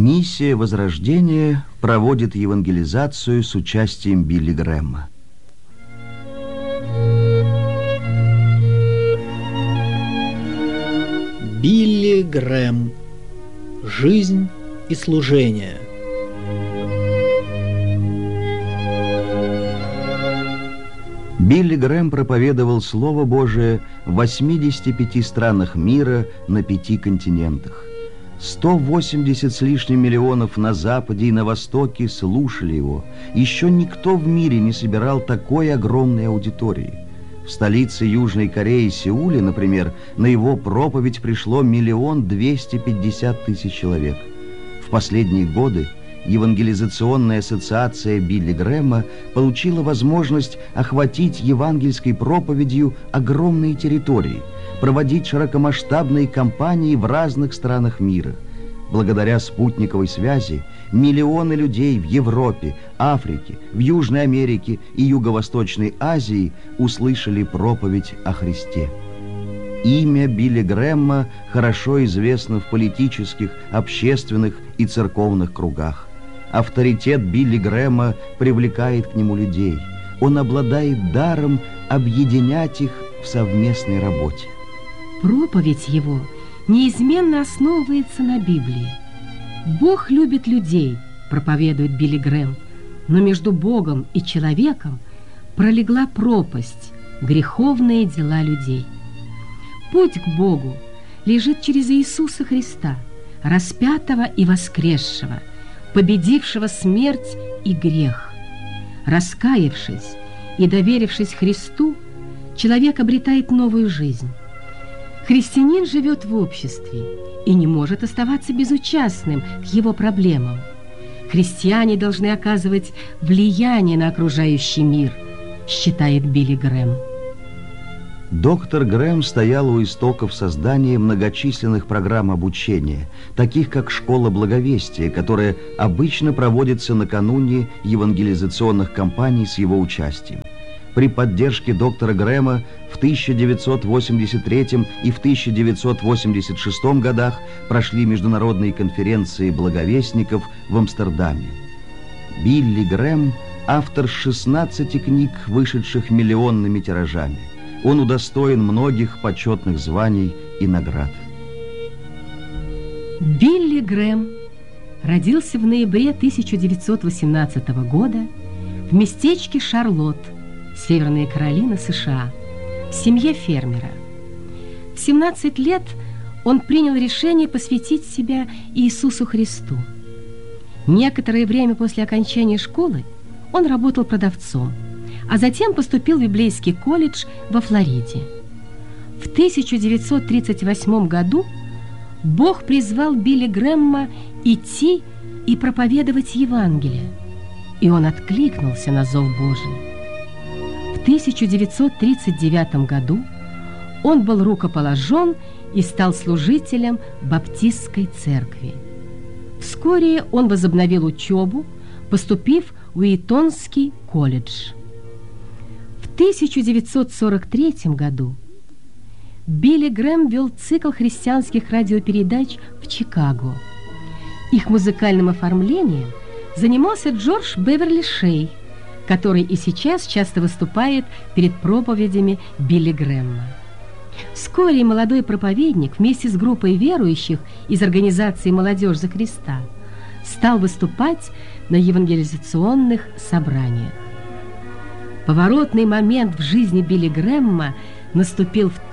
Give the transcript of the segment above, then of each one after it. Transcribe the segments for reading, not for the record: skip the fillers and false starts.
Миссия Возрождения проводит евангелизацию с участием Билли Грэма. Билли Грэм. Жизнь и служение. Билли Грэм проповедовал Слово Божие в 85 странах мира на 5 континентах. 180 с лишним миллионов на Западе и на Востоке слушали его. Еще никто в мире не собирал такой огромной аудитории. В столице Южной Кореи, Сеуле, например, на его проповедь пришло 1 250 000 человек. В последние годы Евангелизационная ассоциация Билли Грэма получила возможность охватить евангельской проповедью огромные территории, проводить широкомасштабные кампании в разных странах мира. Благодаря спутниковой связи миллионы людей в Европе, Африке, в Южной Америке и Юго-Восточной Азии услышали проповедь о Христе. Имя Билли Грэма хорошо известно в политических, общественных и церковных кругах. Авторитет Билли Грэма привлекает к нему людей. Он обладает даром объединять их в совместной работе. Проповедь его неизменно основывается на Библии. «Бог любит людей», проповедует Билли Грэм, но между Богом и человеком пролегла пропасть, греховные дела людей. Путь к Богу лежит через Иисуса Христа, распятого и воскресшего, победившего смерть и грех. Раскаявшись и доверившись Христу, человек обретает новую жизнь. Христианин живет в обществе и не может оставаться безучастным к его проблемам. Христиане должны оказывать влияние на окружающий мир, считает Билли Грэм. Доктор Грэм стоял у истоков создания многочисленных программ обучения, таких как «Школа благовестия», которая обычно проводится накануне евангелизационных кампаний с его участием. При поддержке доктора Грэма в 1983 и в 1986 годах прошли международные конференции благовестников в Амстердаме. Билли Грэм – автор 16 книг, вышедших миллионными тиражами. Он удостоен многих почетных званий и наград. Билли Грэм родился в ноябре 1918 года в местечке Шарлотт, Северная Каролина, США, в семье фермера. В 17 лет он принял решение посвятить себя Иисусу Христу. Некоторое время после окончания школы он работал продавцом, а затем поступил в библейский колледж во Флориде. В 1938 году Бог призвал Билли Грэма идти и проповедовать Евангелие, и он откликнулся на зов Божий. В 1939 году он был рукоположен и стал служителем Баптистской церкви. Вскоре он возобновил учебу, поступив в Уитонский колледж. В 1943 году Билли Грэм вел цикл христианских радиопередач в Чикаго. Их музыкальным оформлением занимался Джордж Беверли Шей, который и сейчас часто выступает перед проповедями Билли Грэма. Вскоре молодой проповедник вместе с группой верующих из организации «Молодежь за Христа» стал выступать на евангелизационных собраниях. Поворотный момент в жизни Билли Грэма наступил в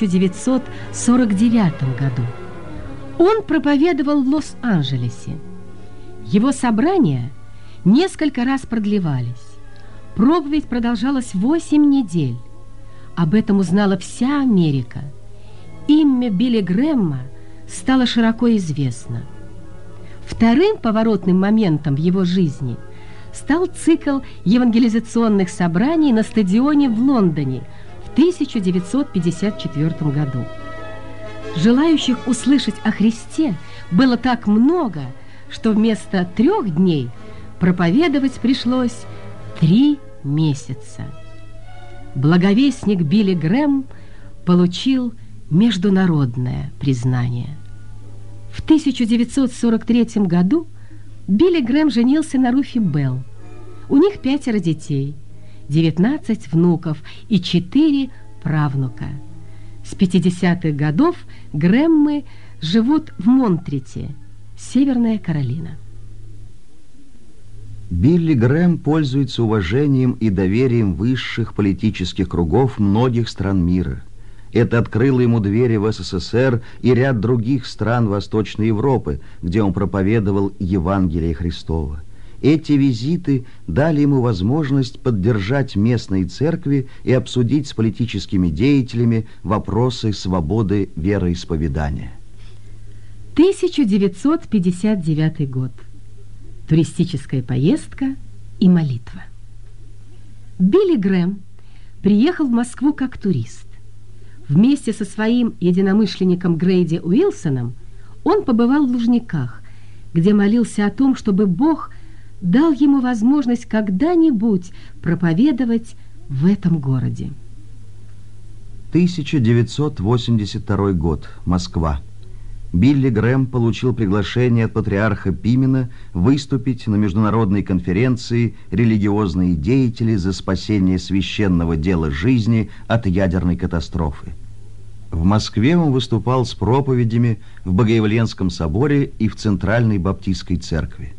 1949 году. Он проповедовал в Лос-Анджелесе. Его собрания несколько раз продлевались. Проповедь продолжалась 8 недель. Об этом узнала вся Америка. Имя Билли Грэма стало широко известно. Вторым поворотным моментом в его жизни стал цикл евангелизационных собраний на стадионе в Лондоне в 1954 году. Желающих услышать о Христе было так много, что вместо 3 дней проповедовать пришлось 3 месяца. Благовестник Билли Грэм получил международное признание. В В 1943 году Билли Грэм женился на Руфи Белл. У них 5 детей, 19 внуков и 4 правнука. С 50-х годов Грэммы живут в Монтрите, Северная Каролина. Билли Грэм пользуется уважением и доверием высших политических кругов многих стран мира. Это открыло ему двери в СССР и ряд других стран Восточной Европы, где он проповедовал Евангелие Христово. Эти визиты дали ему возможность поддержать местные церкви и обсудить с политическими деятелями вопросы свободы вероисповедания. 1959 год. Туристическая поездка и молитва. Билли Грэм приехал в Москву как турист. Вместе со своим единомышленником Грейди Уилсоном он побывал в Лужниках, где молился о том, чтобы Бог дал ему возможность когда-нибудь проповедовать в этом городе. 1982 год. Москва. Билли Грэм получил приглашение от патриарха Пимена выступить на международной конференции «Религиозные деятели за спасение священного дела жизни от ядерной катастрофы». В Москве он выступал с проповедями в Богоявленском соборе и в Центральной Баптистской церкви.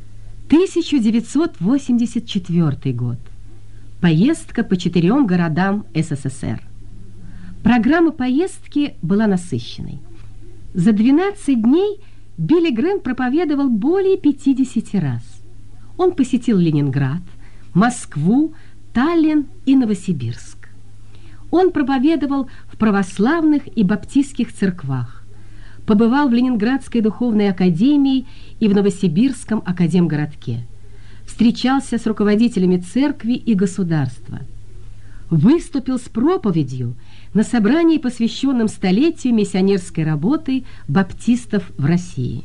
1984 год. Поездка по 4 городам СССР. Программа поездки была насыщенной. За 12 дней Билли Грэм проповедовал более 50 раз. Он посетил Ленинград, Москву, Таллин и Новосибирск. Он проповедовал в православных и баптистских церквах, побывал в Ленинградской духовной академии и в Новосибирском академгородке, встречался с руководителями церкви и государства, выступил с проповедью на собрании, посвященном столетию миссионерской работы баптистов в России.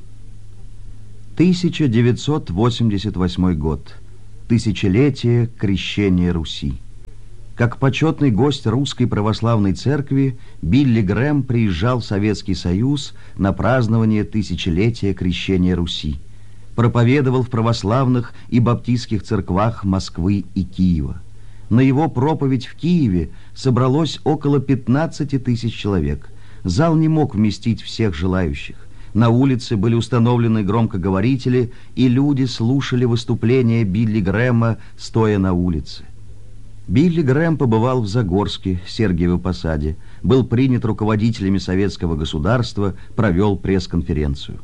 1988 год. Тысячелетие крещения Руси. Как почетный гость Русской Православной Церкви, Билли Грэм приезжал в Советский Союз на празднование тысячелетия крещения Руси. Проповедовал в православных и баптистских церквах Москвы и Киева. На его проповедь в Киеве собралось около 15 тысяч человек. Зал не мог вместить всех желающих. На улице были установлены громкоговорители, и люди слушали выступления Билли Грэма, стоя на улице. Билли Грэм побывал в Загорске, Сергиевом Посаде, был принят руководителями советского государства, провел пресс-конференцию.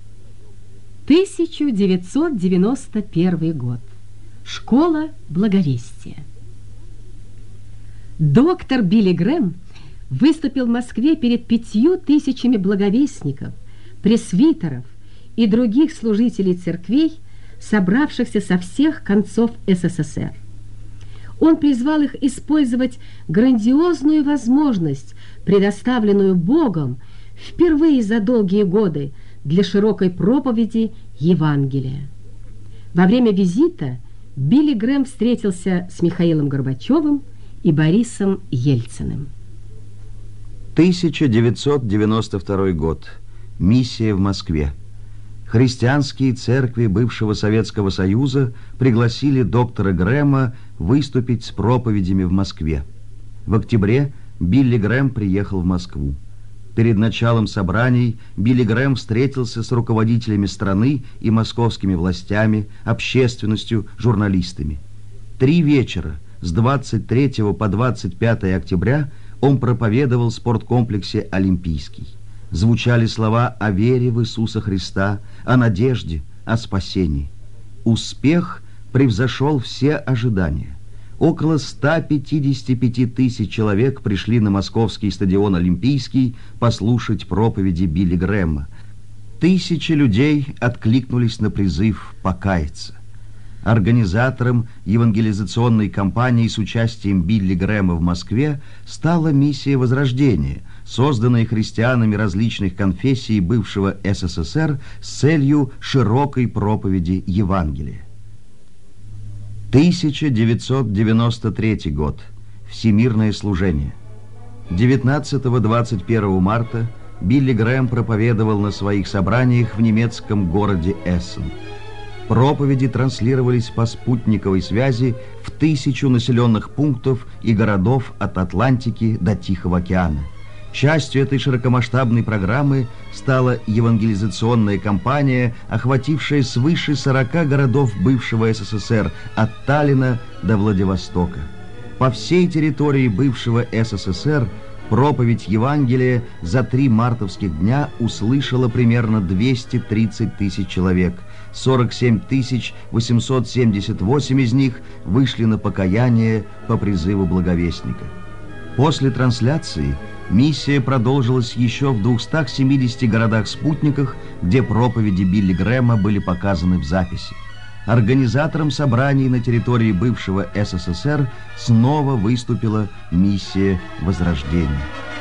1991 год. Школа Благовестия. Доктор Билли Грэм выступил в Москве перед 5000 благовестников, пресвитеров и других служителей церквей, собравшихся со всех концов СССР. Он призвал их использовать грандиозную возможность, предоставленную Богом впервые за долгие годы для широкой проповеди Евангелия. Во время визита Билли Грэм встретился с Михаилом Горбачевым и Борисом Ельциным. 1992 год. Миссия в Москве. Христианские церкви бывшего Советского Союза пригласили доктора Грэма выступить с проповедями в Москве. В октябре Билли Грэм приехал в Москву. Перед началом собраний Билли Грэм встретился с руководителями страны и московскими властями, общественностью, журналистами. 3 вечера с 23 по 25 октября он проповедовал в спорткомплексе «Олимпийский». Звучали слова о вере в Иисуса Христа, о надежде, о спасении. Успех превзошел все ожидания. Около 155 тысяч человек пришли на московский стадион «Олимпийский» послушать проповеди Билли Грэма. Тысячи людей откликнулись на призыв покаяться. Организатором евангелизационной кампании с участием Билли Грэма в Москве стала миссия Возрождения, созданная христианами различных конфессий бывшего СССР с целью широкой проповеди Евангелия. 1993 год. Всемирное служение. 19-21 марта Билли Грэм проповедовал на своих собраниях в немецком городе Эссен. Проповеди транслировались по спутниковой связи в 1000 населенных пунктов и городов от Атлантики до Тихого океана. Частью этой широкомасштабной программы стала евангелизационная кампания, охватившая свыше 40 городов бывшего СССР от Таллина до Владивостока. По всей территории бывшего СССР проповедь Евангелия за 3 мартовских дня услышало примерно 230 тысяч человек. 47 878 из них вышли на покаяние по призыву благовестника. После трансляции миссия продолжилась еще в 270 городах-спутниках, где проповеди Билли Грэма были показаны в записи. Организатором собраний на территории бывшего СССР снова выступила миссия Возрождения.